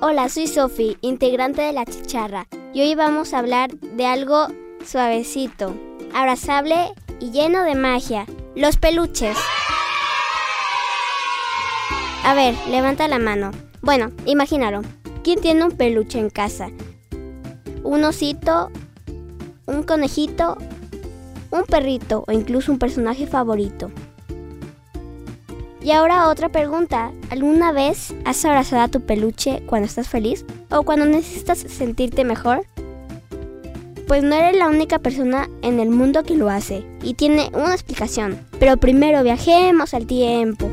Hola, soy Sofi, integrante de La Chicharra, y hoy vamos a hablar de algo suavecito, abrazable y lleno de magia: los peluches. A ver, levanta la mano. Bueno, imagínalo. ¿Quién tiene un peluche en casa? ¿Un osito? ¿Un conejito? ¿Un perrito? ¿O incluso un personaje favorito? Y ahora otra pregunta. ¿Alguna vez has abrazado a tu peluche cuando estás feliz? ¿O cuando necesitas sentirte mejor? Pues no eres la única persona en el mundo que lo hace, y tiene una explicación. Pero primero viajemos al tiempo.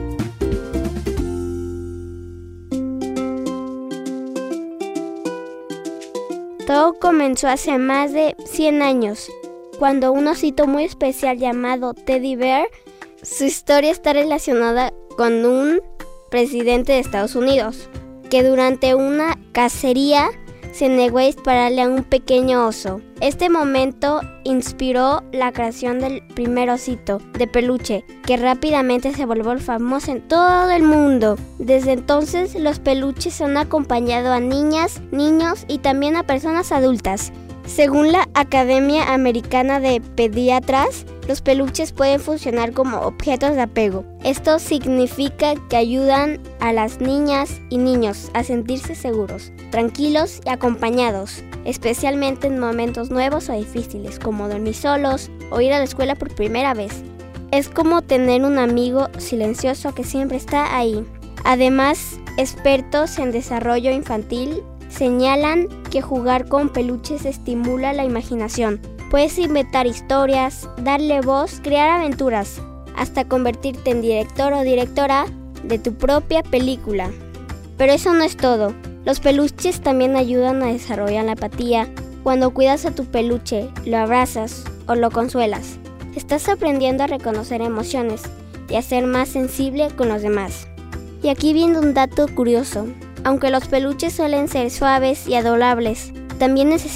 Todo comenzó hace más de 100 años, cuando un osito muy especial llamado Teddy Bear. Su historia está relacionada con un presidente de Estados Unidos, que durante una cacería se negó a dispararle a un pequeño oso. Este momento inspiró la creación del primer osito de peluche, que rápidamente se volvió famoso en todo el mundo. Desde entonces, los peluches han acompañado a niñas, niños y también a personas adultas. Según la Academia Americana de Pediatras, los peluches pueden funcionar como objetos de apego. Esto significa que ayudan a las niñas y niños a sentirse seguros, tranquilos y acompañados, especialmente en momentos nuevos o difíciles, como dormir solos o ir a la escuela por primera vez. Es como tener un amigo silencioso que siempre está ahí. Además, expertos en desarrollo infantil señalan que jugar con peluches estimula la imaginación. Puedes inventar historias, darle voz, crear aventuras, hasta convertirte en director o directora de tu propia película. Pero eso no es todo. Los peluches también ayudan a desarrollar la empatía. Cuando cuidas a tu peluche, lo abrazas o lo consuelas, estás aprendiendo a reconocer emociones y a ser más sensible con los demás. Y aquí viene un dato curioso. Aunque los peluches suelen ser suaves y adorables, también necesitan